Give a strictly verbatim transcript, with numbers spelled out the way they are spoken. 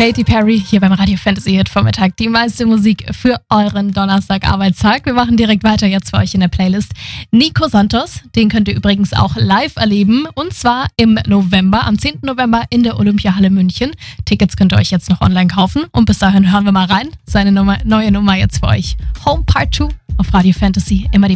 Katy Perry hier beim Radio Fantasy Hit Vormittag. Die meiste Musik für euren Donnerstag-Arbeitstag. Wir machen direkt weiter jetzt für euch in der Playlist. Nico Santos, den könnt ihr übrigens auch live erleben. Und zwar im November, am zehnten November in der Olympiahalle München. Tickets könnt ihr euch jetzt noch online kaufen. Und bis dahin hören wir mal rein. Seine Nummer, neue Nummer jetzt für euch. Home Part zwei auf Radio Fantasy. Immer die